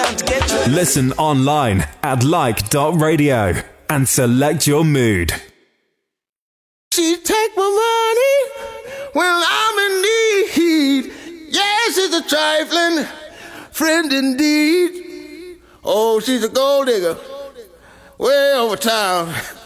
Listen online at like.radio and select your mood. She take my money when I'm in need. Yes, she's a trifling friend indeed. Oh, she's a gold digger way over town.